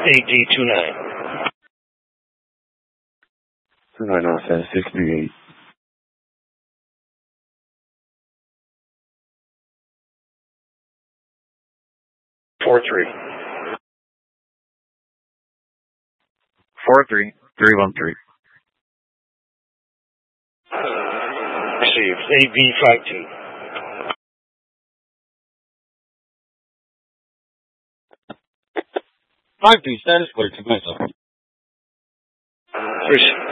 AD29. 29 638. 43. 313. Received. AV52. 52 status clear to myself.